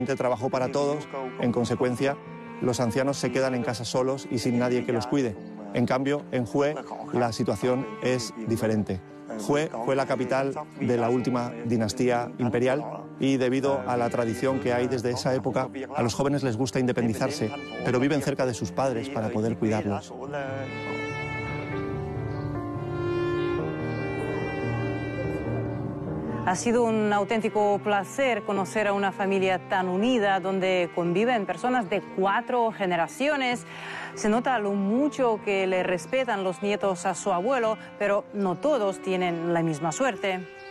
trabajo para todos, en consecuencia, los ancianos se quedan en casa solos y sin nadie que los cuide. En cambio, en Hue la situación es diferente. Hue fue la capital de la última dinastía imperial y debido a la tradición que hay desde esa época, a los jóvenes les gusta independizarse, pero viven cerca de sus padres para poder cuidarlos. Ha sido un auténtico placer conocer a una familia tan unida, donde conviven personas de 4 generaciones. Se nota lo mucho que le respetan los nietos a su abuelo, pero no todos tienen la misma suerte.